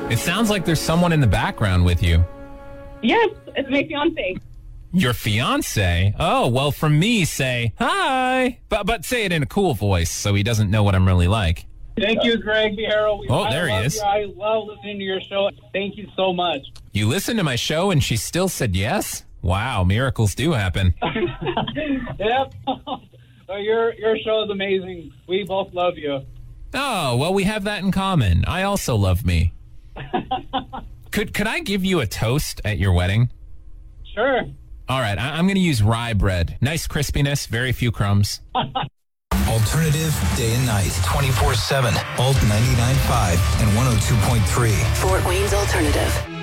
It sounds like there's someone in the background with you. Yes, it's my fiance. Your fiance? Oh, well, from me, say hi. But say it in a cool voice so he doesn't know what I'm really like. Thank you, Greg Vieira. There he is. I love listening to your show. Thank you so much. You listened to my show and she still said yes? Wow, miracles do happen. Yep. Your show is amazing. We both love you. Oh, well, we have that in common. I also love me. Could I give you a toast at your wedding? Sure. All right, I'm going to use rye bread. Nice crispiness, very few crumbs. Alternative day and night, 24/7. Alt 99.5 and 102.3. Fort Wayne's Alternative.